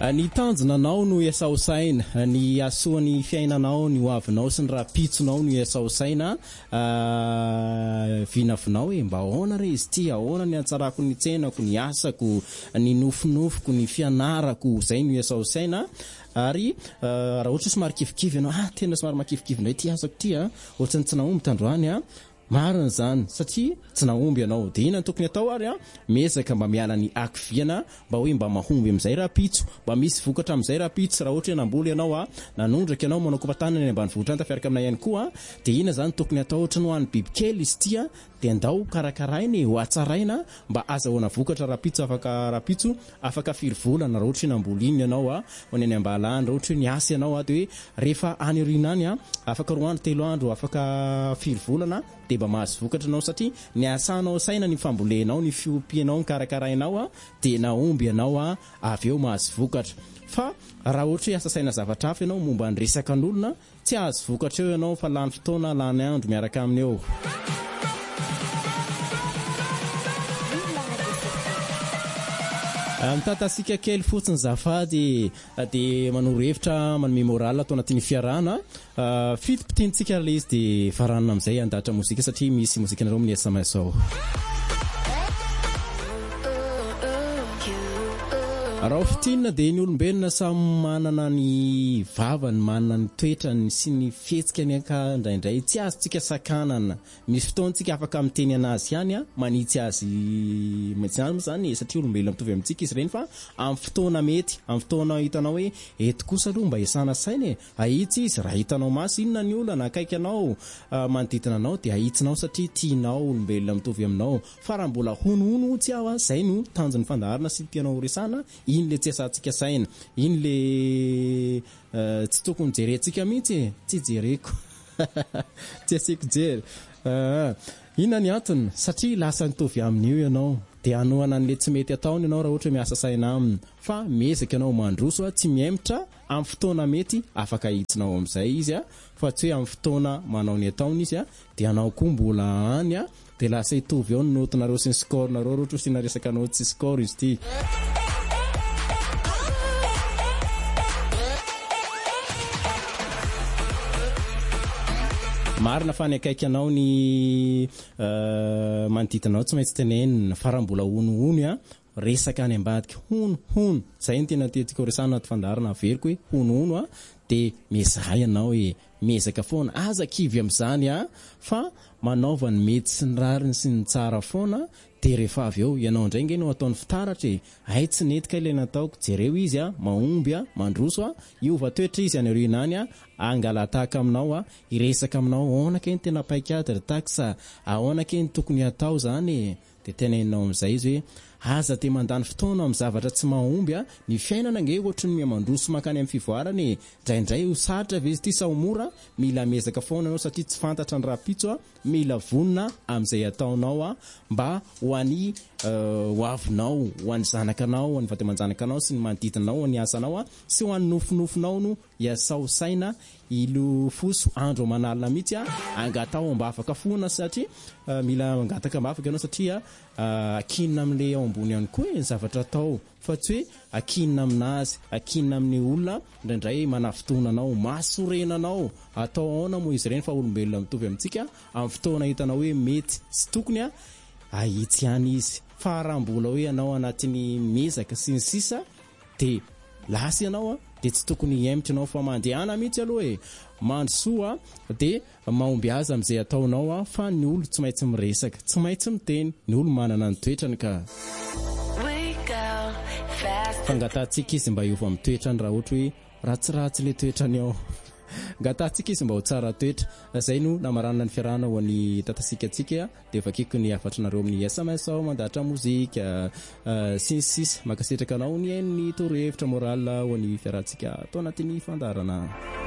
Ny tanjonanao no esausaina, ny asoany fiainanao ny hoavinao sy ny rapitsonao no esausaina vinavinao mba ahoana re izy ty, ahoana ny antsarako ny tsenako, ny asako, ny nofinofiko, ny fianarako, zay no esausaina. Ary raha ohatra somary kifikivy ianao, tena somary makifikivy indray ty asako ty ohatrany tsy naomby tandroany marina zany satria tsy naomby ianao. De inona tokony atao ary mezaka mba miala ny akiviana mba hoe mba mahomby amizay rapitso, mba misy vokatra amizay rapitso. Raha ohatra namboly ianao nanondraka ianao manao kopatanana any ambanivohitra tafiaraka aminay ihany koa, de inona zany tokony atao ohatra ny ho an'ny bibikely izy ty de andao karakarainy ho atsaraina mba azahoana vokatra rapitso afaka firy volana. Raha ohatra namboly iny ianao ho any ambalany, raha ohatra ny asa ianao de hoe rehefa any orina any afaka 2 andro 3 andro afaka firy volana de mba mahazo vokatra anao satria ny asanao saina ny fambolenao, ny fiopianao, ny karakarainao de naomby ianao avy eo mahazo vokatra. Fa raha ohatra asa saina zavatra hafa ianao momba ny resaka n'olona tsy ahazo vokatra eo ianao fa lany fotoana, lany andro miaraka aminy eo. Mitantasika kely fotsiny zafady de manoro hevitra manome moral atao anatin'ny fiarahana. Fitipitiantsika le izy de faranana amizay andahatra mozika satria misy mozika nareo amin'ny SMS ao. Raha fitinina de ny olombelona samy manana ny vavany, manana ny toetrany sy ny fihetsikany indraindray tsy azontsika sakanana. Misy fotoantsika afaka miteny anazy ihany manitsy azy zany satria olombelona mitovy amintsika izy reny, fa amin'ny fotoana mety, amin'ny fotoana hitanao hoe eto kosa aloha mba hiasana saina ahitsy izy. Raha hitanao maso inona ny olona nakaiky anao manodidina anao de ahitsinao satria tianao olombelona mitovy aminao. Fa raha mbola honohono tsy aho zay no tanjon'ny fandaharana sy tianao resana. Iny le tsy asantsika saina, iny le tsy tokony jerentsika mihitsy, tsy jereko tsy asiko jery. Inona ny antony? Satria lasa nitovy amin'io ianao de anoana an'le tsy mety ataony ianao raha ohatra miasa saina aminy. Fa mezaka ianao mandroso tsy miemitra amin'ny fotoana mety afaka hitsinao amizay izy fa tsy hoe amin'ny fotoana manao ny ataony izy de anao koa mbola any de lasa hitovy eo ny notinareo sy ny score nareo ohatra sy na resaka noty sy score izy ty. Marina fa ny akaiky anao ny manoditinao tsy maintsy tenenina fa raha mbola honohony resaka any ambadika hono. Zay ny tena tetika resana ato fandarana averiko hoe honohono de mezahay ianao mezaka foana aza kivy am'zany fa manaova ny mety sy ny rariny sy ny tsara foana. De rehefa avy eo ianao indray nge no ataony fitaratra ay tsy netika ilay nataoko jereo izy mahomby mandroso iova toetra izy any arinany angalataka aminao iresaka aminao ahoana keny tena paikadra taksa ahoana keny tokony atao zany de tena inao am'izay izy hoe aza te mandany fotoana amin'ny zavatra tsy mahomby ny fiainana nge ohatra ny mandroso makany amin'ny fivoarany indraindray ho saritra ve izy ty sa mora mila mezaka foana anao satria tsy fantatra ny rapitso mila vonina am'izay ataonao mba ho any hoavinao, ho any zanakanao, ho any vataman-janakanao sy ny manodidinao, ho any asanao sy ho any nofinofinao no iasao saina ilo foso andro manalina mihitsy angatao mba afaka foana satria mila angataka mba afaka ianao satria akinina amin'le ao ambony ihany koa ny zavatra atao fa tsy hoe akinina aminazy, akinina amin'ny olona indraindray manafitonanao, masorenanao atao ahoana moa izy ireny fa olombelona mitovy amintsika amin'ny fotoana hitanao hoe mety sy tokony ahitsy ihany izy. Fa raha mbola hoe ianao anatin'ny mezaka sy ny sisa de lasa ianao de tsy tokony hiemitra ianao fa mandehana mihitsy aloha mandrosoa de mahomby azy am'izay ataonao fa ny olo tsy maintsy miresaka, tsy maintsy miteny, ny olo manana ny toetrany ka fangatantsika izy mba hiova amin'ny toetrany raha ohatra hoe ratsiratsy le toetrany ao ngatantsika izy mba ho tsara toetra. Zay no namaranana ny fiarahana ho an'ny tatasikatsika de vakiko ny afatra nareo amin'ny SMS mandahatra mozika sisy makasetraka anao ny torohevitra moral ho an'ny fiarahantsika atao anatin'ny fandarana.